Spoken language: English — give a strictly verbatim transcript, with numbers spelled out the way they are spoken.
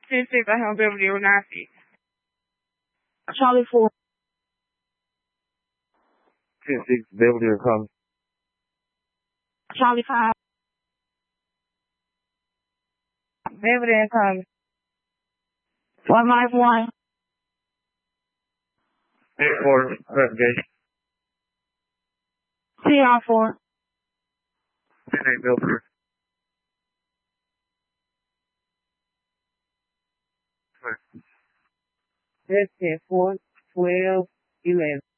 ten six, I have Beverly zero nine six. Charlie four. ten six, Beverly or Collins. Charlie five. Beverly and Collins. One five one. eight four, clarification. C R four. ten eight, Beverly. That's ten four, twelve, eleven.